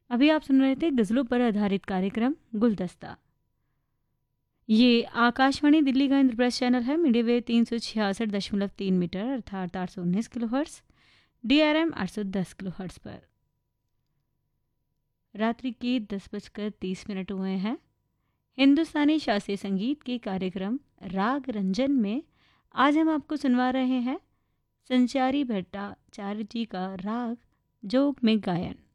अभी आप सुन रहे थे गज़लों पर आधारित कार्यक्रम गुलदस्ता। ये आकाशवाणी दिल्ली का इंद्रप्रस्थ चैनल है। मीडियम वेव 366.3 मीटर अर्थात 819 किलोहर्ट्ज़, DRM 810 किलोहर्ट्ज़ पर। रात्रि के 10:30 हुए हैं। हिंदुस्तानी शास्त्रीय संगीत के कार्यक्रम राग रंजन में आज हम आपको सुनवा रहे हैं संचारी भट्टाचार्य जी का राग जोग में गायन।